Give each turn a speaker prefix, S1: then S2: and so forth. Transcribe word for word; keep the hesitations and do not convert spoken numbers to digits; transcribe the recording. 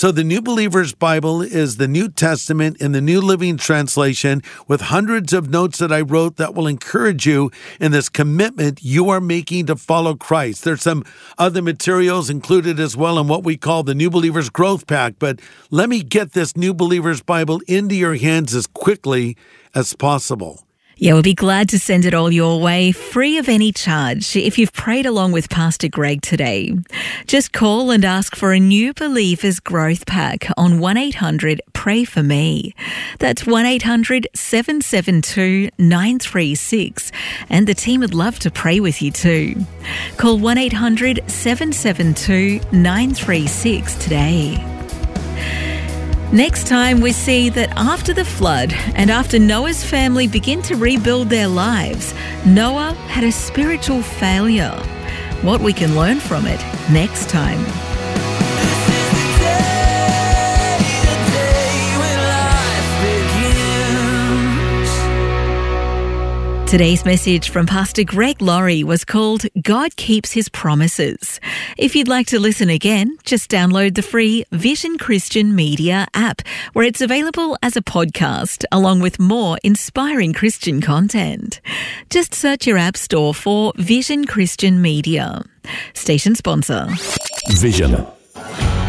S1: So the New Believer's Bible is the New Testament in the New Living Translation with hundreds of notes that I wrote that will encourage you in this commitment you are making to follow Christ. There's some other materials included as well in what we call the New Believer's Growth Pack, but let me get this New Believer's Bible into your hands as quickly as possible.
S2: Yeah, we'll be glad to send it all your way, free of any charge, if you've prayed along with Pastor Greg today. Just call and ask for a New Believer's Growth Pack on one eight hundred pray for me. That's one eight hundred seven seven two nine three six, and the team would love to pray with you too. Call one eight hundred seven seven two nine three six today. Next time, we see that after the flood and after Noah's family begin to rebuild their lives, Noah had a spiritual failure. What we can learn from it next time. Today's message from Pastor Greg Laurie was called God Keeps His Promises. If you'd like to listen again, just download the free Vision Christian Media app, where it's available as a podcast, along with more inspiring Christian content. Just search your app store for Vision Christian Media. Station sponsor.
S3: Vision